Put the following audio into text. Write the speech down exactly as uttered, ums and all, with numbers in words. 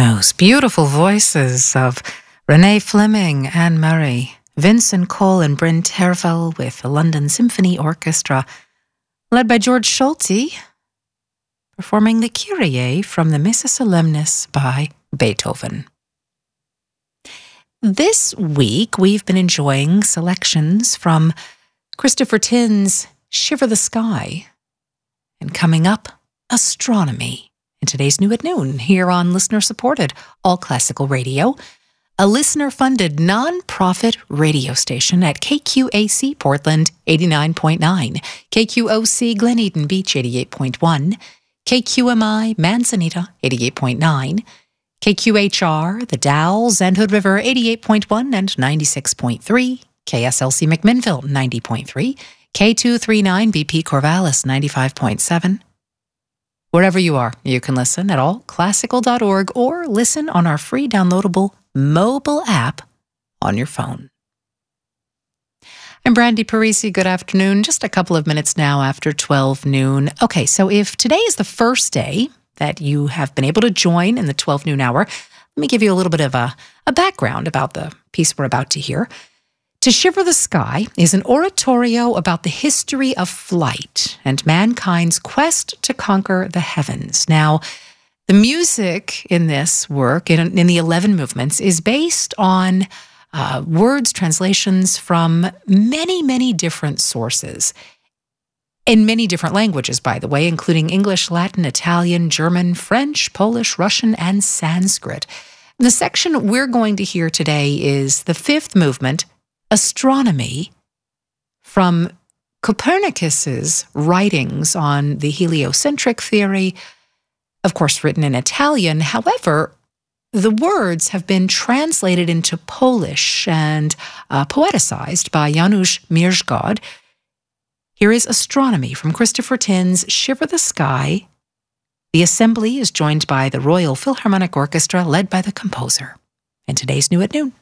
Those beautiful voices of Renee Fleming, Anne Murray, Vincent Cole and Bryn Terfel with the London Symphony Orchestra, led by George Solti, performing the Kyrie from the Missa Solemnis by Beethoven. This week, we've been enjoying selections from Christopher Tin's Shiver the Sky, and coming up, Astronomy, in today's New at Noon, here on listener-supported All Classical Radio, a listener-funded non-profit radio station at K Q A C Portland eighty-nine point nine, K Q O C Glen Eden Beach eighty-eight point one, K Q M I Manzanita eighty-eight point nine, K Q H R The Dalles and Hood River eighty-eight point one and ninety-six point three, K S L C McMinnville ninety point three, K two thirty-nine B P Corvallis ninety-five point seven. Wherever you are, you can listen at all classical dot org or listen on our free downloadable mobile app on your phone. I'm Brandy Parisi. Good afternoon. Just a couple of minutes now after twelve noon. Okay, so if today is the first day that you have been able to join in the twelve noon hour, let me give you a little bit of a, a background about the piece we're about to hear. To Shiver the Sky is an oratorio about the history of flight and mankind's quest to conquer the heavens. Now, the music in this work, in, in the eleven movements, is based on uh, words, translations from many, many different sources, in many different languages, by the way, including English, Latin, Italian, German, French, Polish, Russian, and Sanskrit. The section we're going to hear today is the fifth movement, Astronomy, from Copernicus's writings on the heliocentric theory, of course written in Italian. However, the words have been translated into Polish and uh, poeticized by Janusz Mierzgod. Here is Astronomy from Christopher Tin's Shiver the Sky. The assembly is joined by the Royal Philharmonic Orchestra, led by the composer. And today's New at Noon.